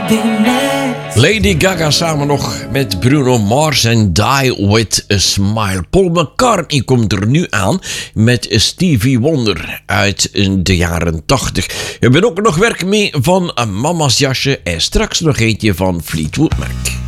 Lady Gaga samen nog met Bruno Mars en Die With A Smile. Paul McCartney komt er nu aan met Stevie Wonder uit de jaren 80. We hebben ook nog werk mee van Mama's Jasje en straks nog eentje van Fleetwood Mac.